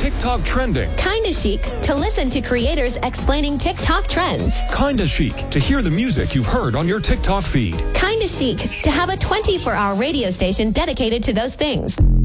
TikTok trending. Kinda Chic, to listen to creators explaining TikTok trends. Kinda Chic, to hear the music you've heard on your TikTok feed. Kinda Chic, to have a 24-hour radio station dedicated to those things.